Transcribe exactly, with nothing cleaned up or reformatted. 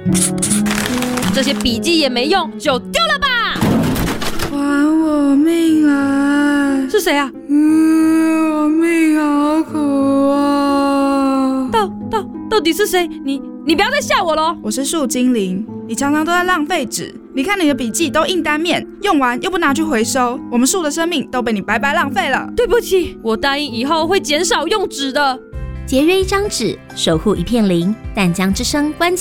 这些笔记也没用，就丢了吧！ 还我命啊！ 是谁啊？ 嗯，我命好苦啊！ 到到到底是谁？你你不要再吓我了！ 我是树精灵，你常常都在浪费纸。你看你的笔记都印单面，用完又不拿去回收，我们树的生命都被你白白浪费了。 对不起，我答应以后会减少用纸的。 节约一张纸，守护一片林。淡江之声关